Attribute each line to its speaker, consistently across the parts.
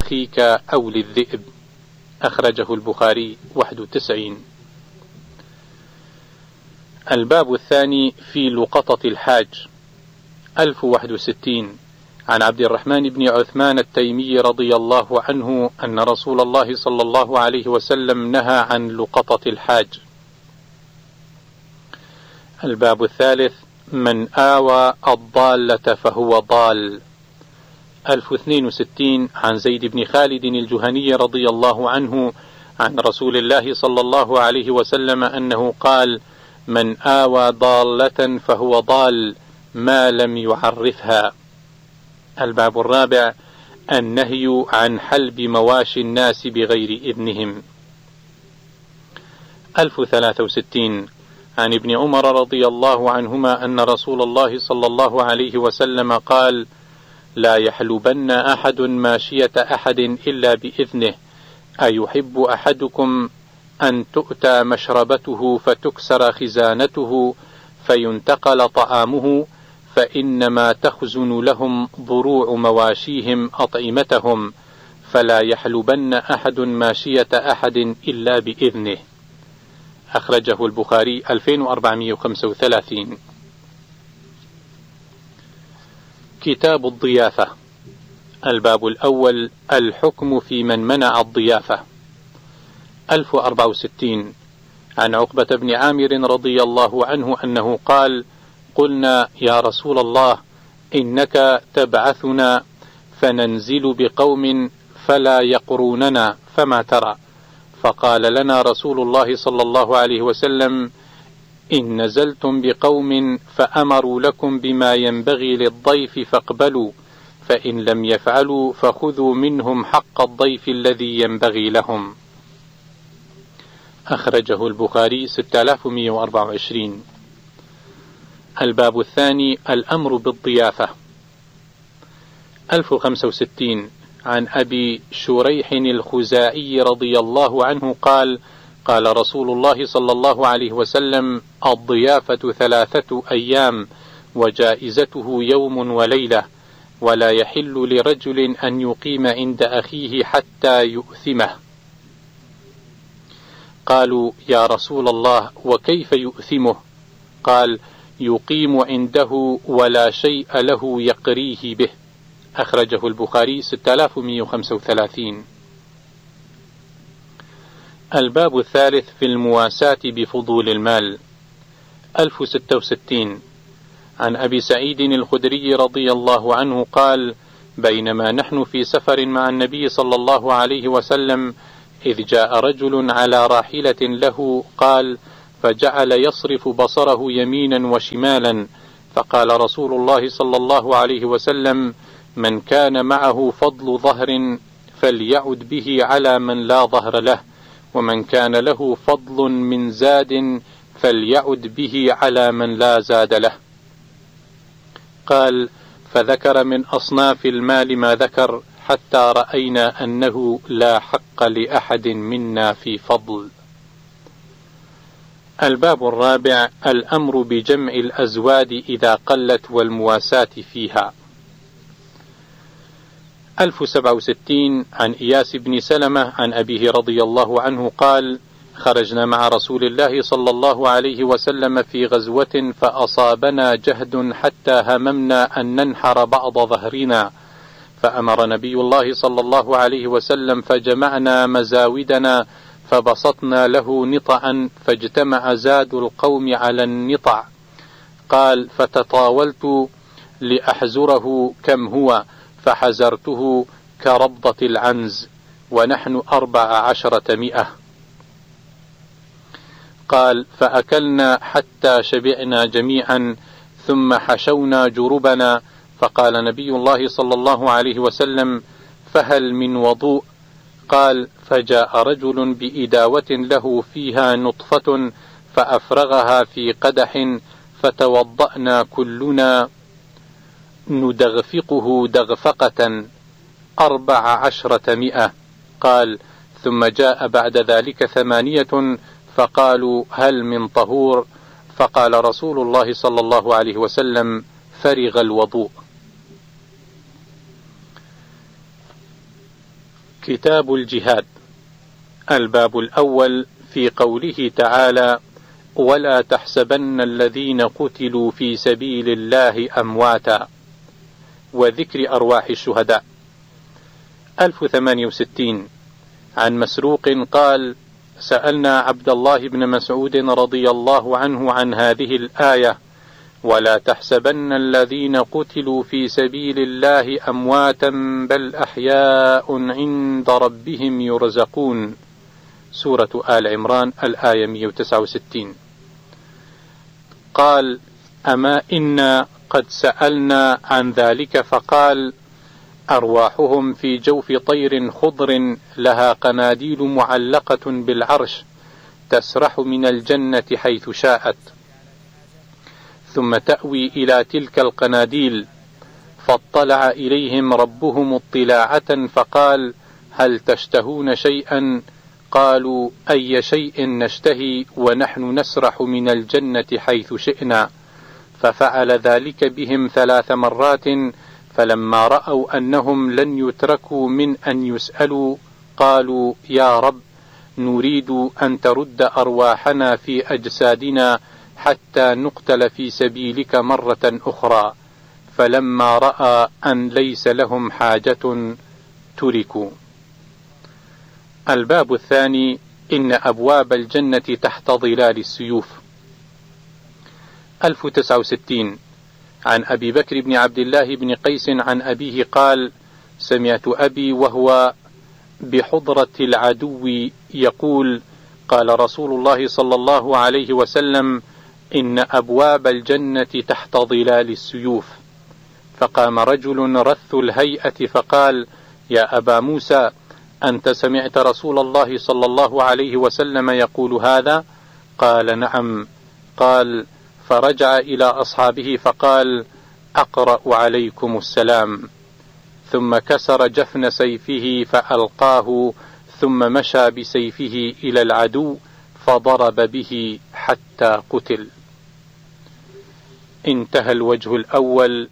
Speaker 1: لأخيك أو للذئب. أخرجه البخاري 91. الباب الثاني في لقطة الحاج. 1061 عن عبد الرحمن بن عثمان التيمي رضي الله عنه أن رسول الله صلى الله عليه وسلم نهى عن لقطة الحاج. الباب الثالث من آوى الضالة فهو ضال. 1062 عن زيد بن خالد الجهني رضي الله عنه عن رسول الله صلى الله عليه وسلم أنه قال: من آوى ضالة فهو ضال ما لم يعرفها. الباب الرابع النهي عن حلب مواشي الناس بغير إذنهم. 1063 عن ابن عمر رضي الله عنهما أن رسول الله صلى الله عليه وسلم قال: لا يحلبن أحد ماشية أحد إلا بإذنه، أيحب أحدكم أن تؤتى مشربته فتكسر خزانته فينتقل طعامه، فإنما تخزن لهم ضروع مواشيهم أطعمتهم، فلا يحلبن أحد ماشية أحد إلا بإذنه. أخرجه البخاري 2435. كتاب الضيافة. الباب الأول الحكم في من منع الضيافة. 1064 عن عقبة بن عامر رضي الله عنه أنه قال: قلنا يا رسول الله إنك تبعثنا فننزل بقوم فلا يقروننا، فما ترى؟ فقال لنا رسول الله صلى الله عليه وسلم: إن نزلتم بقوم فأمروا لكم بما ينبغي للضيف فاقبلوا، فإن لم يفعلوا فخذوا منهم حق الضيف الذي ينبغي لهم. أخرجه البخاري 6124. الباب الثاني الأمر بالضيافة. 1065 عن أبي شريح الخزاعي رضي الله عنه قال: قال رسول الله صلى الله عليه وسلم: الضيافة 3 أيام وجائزته يوم وليلة، ولا يحل لرجل أن يقيم عند أخيه حتى يؤثمه. قالوا: يا رسول الله وكيف يؤثمه؟ قال: يقيم عنده ولا شيء له يقريه به. أخرجه البخاري 6135. الباب الثالث في المواساة بفضول المال. 1066 عن أبي سعيد الخدري رضي الله عنه قال: بينما نحن في سفر مع النبي صلى الله عليه وسلم إذ جاء رجل على راحلة له، قال: فجعل يصرف بصره يمينا وشمالا، فقال رسول الله صلى الله عليه وسلم: من كان معه فضل ظهر فليعد به على من لا ظهر له، ومن كان له فضل من زاد فليعد به على من لا زاد له. قال: فذكر من أصناف المال ما ذكر، حتى رأينا أنه لا حق لأحد منا في فضل. الباب الرابع الأمر بجمع الأزواد إذا قلت والمواساة فيها. 1067 عن إياس بن سلمة عن أبيه رضي الله عنه قال: خرجنا مع رسول الله صلى الله عليه وسلم في غزوة فأصابنا جهد حتى هممنا أن ننحر بعض ظهرنا، فأمر نبي الله صلى الله عليه وسلم فجمعنا مزاودنا فبسطنا له نطعا، فاجتمع زاد القوم على النطع. قال: فتطاولت لأحزره كم هو، فحزرته كربضة العنز، ونحن 1400. قال: فأكلنا حتى شبعنا جميعا، ثم حشونا جربنا، فقال نبي الله صلى الله عليه وسلم: فهل من وضوء؟ قال: فجاء رجل بإداوة له فيها نطفة فأفرغها في قدح، فتوضأنا كلنا ندغفقه دغفقة 1400. قال: ثم جاء بعد ذلك 8 فقالوا: هل من طهور؟ فقال رسول الله صلى الله عليه وسلم: فرغ الوضوء. كتاب الجهاد. الباب الأول في قوله تعالى: ولا تحسبن الذين قتلوا في سبيل الله أمواتا، وذكر أرواح الشهداء. 1068 عن مسروق قال: سألنا عبد الله بن مسعود رضي الله عنه عن هذه الآية: ولا تحسبن الذين قتلوا في سبيل الله أمواتا بل أحياء عند ربهم يرزقون، سورة آل عمران الآية 169. قال: أما إنا قد سألنا عن ذلك فقال: أرواحهم في جوف طير خضر لها قناديل معلقة بالعرش تسرح من الجنة حيث شاءت، ثم تأوي إلى تلك القناديل، فاطلع إليهم ربهم اطلاعة فقال: هل تشتهون شيئا؟ قالوا: أي شيء نشتهي ونحن نسرح من الجنة حيث شئنا. ففعل ذلك بهم 3 مرات، فلما رأوا أنهم لن يتركوا من أن يسألوا قالوا: يا رب، نريد أن ترد أرواحنا في أجسادنا حتى نقتل في سبيلك مرة أخرى. فلما رأى أن ليس لهم حاجة تركوا. الباب الثاني: إن أبواب الجنة تحت ظلال السيوف. 1069 عن أبي بكر بن عبد الله بن قيس عن أبيه قال: سمعت أبي وهو بحضرة العدو يقول: قال رسول الله صلى الله عليه وسلم: إن أبواب الجنة تحت ظلال السيوف. فقام رجل رث الهيئة فقال: يا أبا موسى، أنت سمعت رسول الله صلى الله عليه وسلم يقول هذا؟ قال: نعم. قال: فرجع إلى أصحابه فقال: أقرأ عليكم السلام. ثم كسر جفن سيفه فألقاه، ثم مشى بسيفه إلى العدو فضرب به حتى قتل. انتهى الوجه الأول.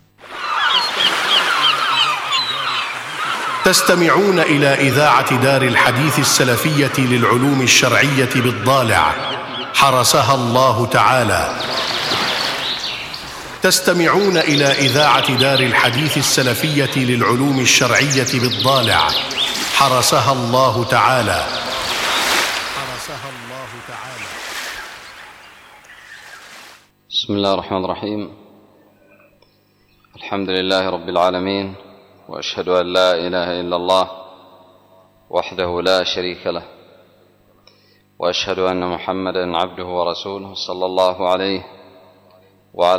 Speaker 2: تستمعون إلى إذاعة دار الحديث السلفية للعلوم الشرعية بالضالع، حرسها الله تعالى. تستمعون إلى إذاعة دار الحديث السلفية للعلوم الشرعية بالضالع، حرسها الله تعالى. حرسها الله تعالى.
Speaker 3: بسم الله الرحمن الرحيم. الحمد لله رب العالمين، وأشهد أن لا إله إلا الله وحده لا شريك له، وأشهد أن محمدًا عبده ورسوله صلى الله عليه